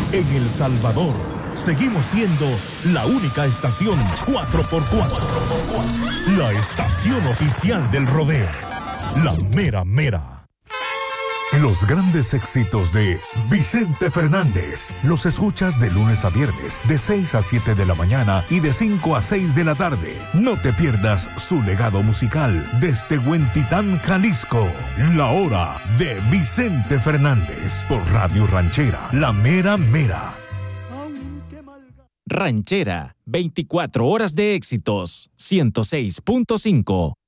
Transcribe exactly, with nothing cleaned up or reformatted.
En El Salvador, seguimos siendo la única estación cuatro por cuatro. La estación oficial del rodeo. La mera mera. Los grandes éxitos de Vicente Fernández los escuchas de lunes a viernes de seis a siete de la mañana y de cinco a seis de la tarde. No te pierdas su legado musical desde Huentitán, Jalisco. La hora de Vicente Fernández por Radio Ranchera, la mera mera. Ranchera, veinticuatro horas de éxitos, ciento seis punto cinco.